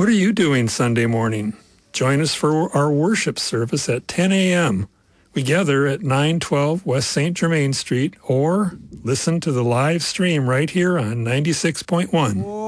What are you doing Sunday morning? Join us for our worship service at 10 a.m. We gather at 912 West St. Germain Street, or listen to the live stream right here on 96.1.